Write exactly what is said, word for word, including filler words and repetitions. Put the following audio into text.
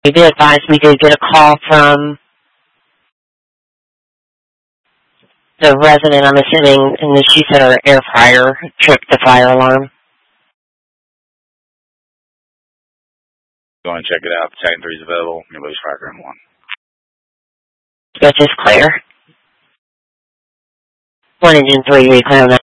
We did advise we did get a call from the resident, I'm assuming, and she said her air fryer tripped the fire alarm. Go and check it out. Titan three is available. Your loose fire in one. Switch is clear. One engine three, reclaim that.